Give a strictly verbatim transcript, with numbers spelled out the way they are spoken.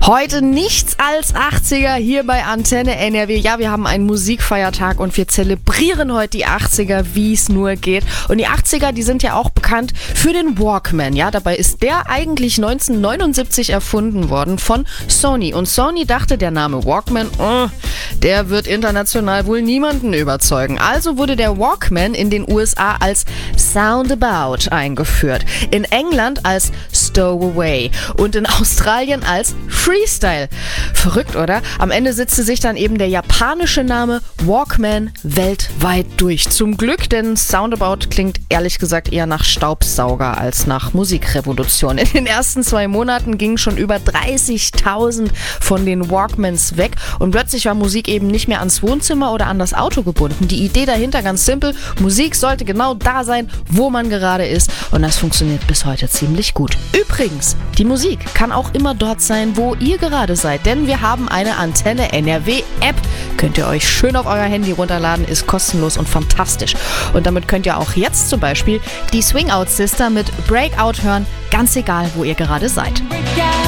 Heute nichts als achtziger hier bei Antenne N R W. Ja, wir haben einen Musikfeiertag und wir zelebrieren heute die achtziger, wie es nur geht. Und die achtziger, die sind ja auch bekannt für den Walkman. Ja, dabei ist der eigentlich neunzehnhundertneunundsiebzig erfunden worden von Sony. Und Sony dachte, der Name Walkman, oh, der wird international wohl niemanden überzeugen. Also wurde der Walkman in den U S A als Soundabout eingeführt, in England als Stowaway und in Australien als Freestyle. Verrückt, oder? Am Ende setzte sich dann eben der japanische Name Walkman weltweit durch. Zum Glück, denn Soundabout klingt ehrlich gesagt eher nach Staubsauger als nach Musikrevolution. In den ersten zwei Monaten gingen schon über dreißigtausend von den Walkmans weg und plötzlich war Musik eben nicht mehr ans Wohnzimmer oder an das Auto gebunden. Die Idee dahinter ganz simpel: Musik sollte genau da sein, wo man gerade ist, und das funktioniert bis heute ziemlich gut. Übrigens, die Musik kann auch immer dort sein, wo ihr gerade seid, denn wir haben eine Antenne N R W App. Könnt ihr euch schön auf euer Handy runterladen, ist kostenlos und fantastisch. Und damit könnt ihr auch jetzt zum Beispiel die Swing Out Sister mit Breakout hören, ganz egal, wo ihr gerade seid.